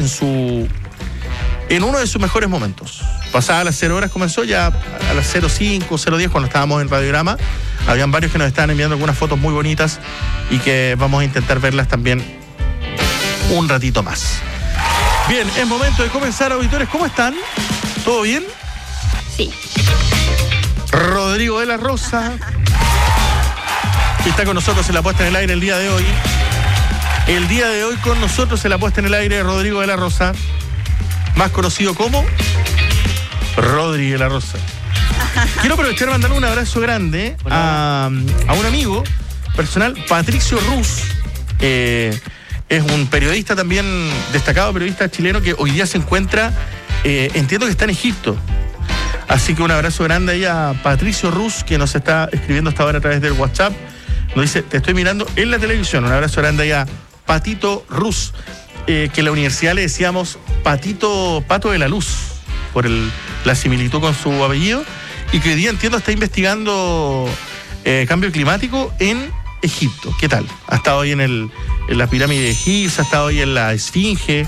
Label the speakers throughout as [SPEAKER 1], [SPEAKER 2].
[SPEAKER 1] en uno de sus mejores momentos. Pasadas las 0 horas comenzó, ya a las 05, 0:10 cuando estábamos en Radiograma. Habían varios que nos estaban enviando algunas fotos muy bonitas y que vamos a intentar verlas también un ratito más. Bien, es momento de comenzar, auditores. ¿Cómo están? ¿Todo bien?
[SPEAKER 2] Sí.
[SPEAKER 1] Rodrigo de la Rosa, que está con nosotros en la puesta en el aire el día de hoy. El día de hoy con nosotros en la puesta en el aire, Rodrigo de la Rosa, más conocido como Rodri de la Rosa. Quiero aprovechar y mandarle un abrazo grande a un amigo personal, Patricio Rus. Es un periodista también, destacado periodista chileno, que hoy día se encuentra, entiendo que está en Egipto. Así que un abrazo grande ahí a Patricio Rus, que nos está escribiendo hasta ahora a través del WhatsApp. Nos dice, te estoy mirando en la televisión. Un abrazo grande ahí a Patito Rus, que en la universidad le decíamos Pato de la Luz, por la similitud con su apellido, y que hoy día, entiendo, está investigando cambio climático en Egipto. ¿Qué tal? Ha estado ahí en la pirámide de Giza, ha estado ahí en la Esfinge.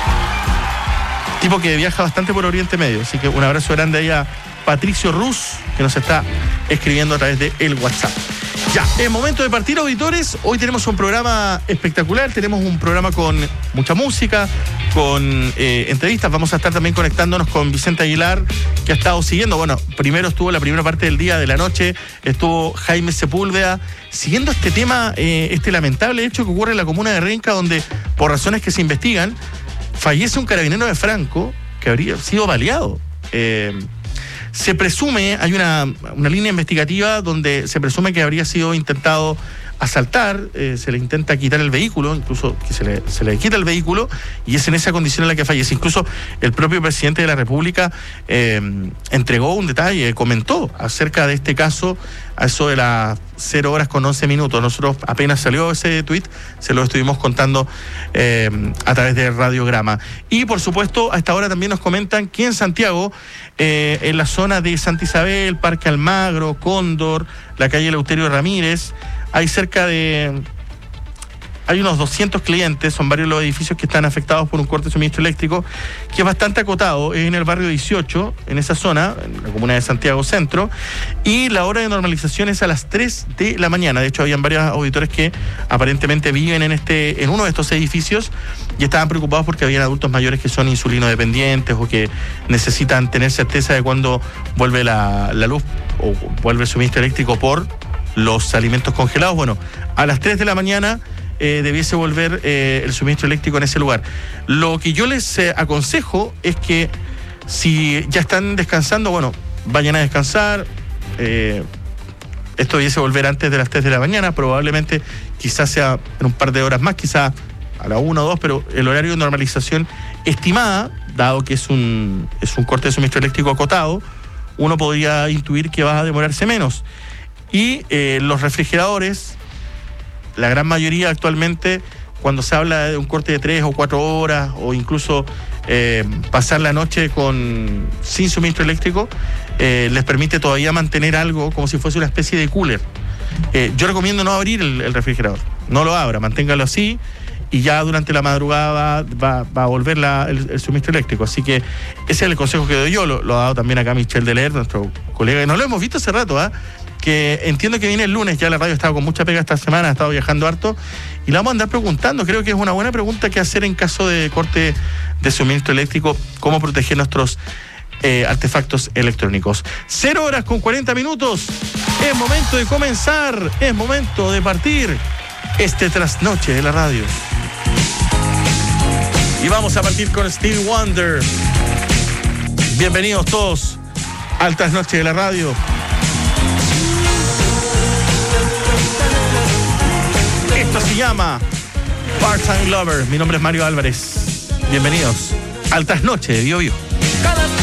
[SPEAKER 1] Tipo que viaja bastante por Oriente Medio. Así que un abrazo grande ahí a Patricio Rus, que nos está escribiendo a través del WhatsApp. Ya, es momento de partir, auditores. Hoy tenemos un programa espectacular. Tenemos un programa con mucha música, con entrevistas. Vamos a estar también conectándonos con Vicente Aguilar, que ha estado siguiendo. Bueno, primero estuvo la primera parte del día, de la noche. Estuvo Jaime Sepúlveda siguiendo este tema, este lamentable hecho que ocurre en la comuna de Renca, donde, por razones que se investigan, fallece un carabinero de Franco que habría sido baleado. Se presume, hay una línea investigativa donde se presume que habría sido intentado asaltar, se le intenta quitar el vehículo, incluso que se le quita el vehículo, y es en esa condición en la que fallece. Incluso el propio presidente de la República entregó un detalle, comentó acerca de este caso a eso de las 0 horas con 11 minutos. Nosotros apenas salió ese tuit, se lo estuvimos contando a través de Radiograma. Y por supuesto, a esta hora también nos comentan que en Santiago, en la zona de Santa Isabel, Parque Almagro, Cóndor, la calle Eleuterio Ramírez, hay unos 200 clientes, son varios los edificios que están afectados por un corte de suministro eléctrico, que es bastante acotado, es en el barrio 18, en esa zona, en la comuna de Santiago Centro, y la hora de normalización es a las 3 de la mañana. De hecho, habían varios auditores que aparentemente viven en uno de estos edificios y estaban preocupados porque habían adultos mayores que son insulinodependientes o que necesitan tener certeza de cuándo vuelve la luz o vuelve el suministro eléctrico por los alimentos congelados. Bueno, a las 3 de la mañana debiese volver el suministro eléctrico en ese lugar. Lo que yo les aconsejo es que si ya están descansando, bueno, vayan a descansar. Esto debiese volver antes de las 3 de la mañana, probablemente quizás sea en un par de horas más, quizás a la 1 o 2, pero el horario de normalización estimada, dado que es un corte de suministro eléctrico acotado, uno podría intuir que va a demorarse menos. Y los refrigeradores, la gran mayoría actualmente, cuando se habla de un corte de 3 o 4 horas, o incluso pasar la noche sin suministro eléctrico, les permite todavía mantener algo como si fuese una especie de cooler. Yo recomiendo no abrir el refrigerador, no lo abra, manténgalo así, y ya durante la madrugada va a volver el suministro eléctrico. Así que ese es el consejo que doy yo, lo ha dado también acá Michel Deler, nuestro colega, y no lo hemos visto hace rato, que entiendo que viene el lunes. Ya la radio ha estado con mucha pega esta semana, ha estado viajando harto, y la vamos a andar preguntando. Creo que es una buena pregunta que hacer en caso de corte de suministro eléctrico, cómo proteger nuestros artefactos electrónicos. 0 horas con 40 minutos, es momento de comenzar, es momento de partir este trasnoche de la radio. Y vamos a partir con Stevie Wonder. Bienvenidos todos al trasnoche de la radio. Esto se llama Part-Time Lover. Mi nombre es Mario Álvarez. Bienvenidos al trasnoche de Bio Bio.